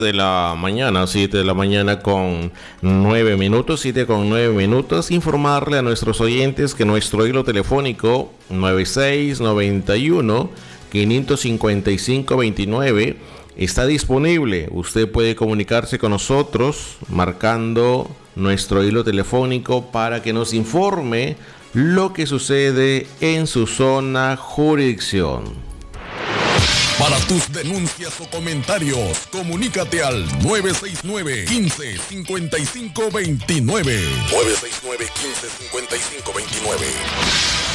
de la mañana, 7 de la mañana con 9 minutos, 7 con 9 minutos. Informarle a nuestros oyentes que nuestro hilo telefónico 9691 555 29 está disponible. Usted puede comunicarse con nosotros marcando nuestro hilo telefónico para que nos informe lo que sucede en su zona jurisdicción. Para tus denuncias o comentarios, comunícate al 969-15-55-29. 969-15-55-29.